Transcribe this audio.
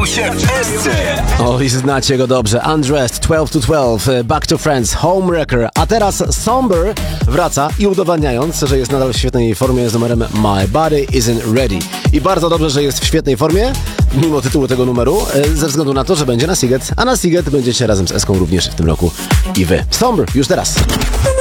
się w Esce. Oj, znacie go dobrze. Undressed, 12 to 12, Back to Friends, Homewrecker. A teraz Somber wraca i udowadniając, że jest nadal w świetnej formie z numerem My Body Isn't Ready. I bardzo dobrze, że jest w świetnej formie, mimo tytułu tego numeru, ze względu na to, że będzie na Siget, a na Siget będziecie razem z Eską również w tym roku i wy. Somber już teraz.